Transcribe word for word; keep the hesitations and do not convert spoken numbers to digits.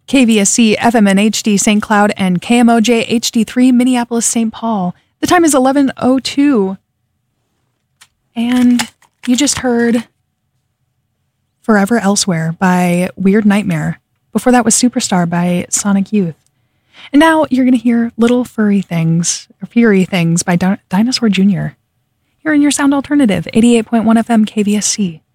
K V S C, F M N H D, Saint Cloud, and K M O J H D three, Minneapolis, Saint Paul. The time is eleven oh two. And you just heard Forever Elsewhere by Weird Nightmare. Before that was Superstar by Sonic Youth. And now you're going to hear Little Furry Things, or Fury Things by Di- Dinosaur Junior Here in your sound alternative, eighty-eight point one F M K V S C.